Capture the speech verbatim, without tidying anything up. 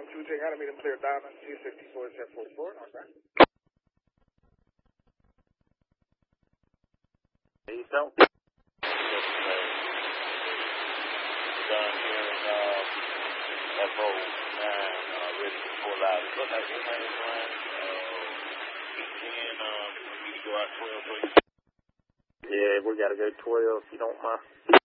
I'm two taking out, I made him clear Diamond, two sixty-four, ten forty-four, okay. Please don't. Done here in uh, F O nine, uh, ready to pull out. It looks like your name is Ryan. Uh, ten, um, we need to go out twelve, please. Yeah, we gotta go twelve if you don't mind.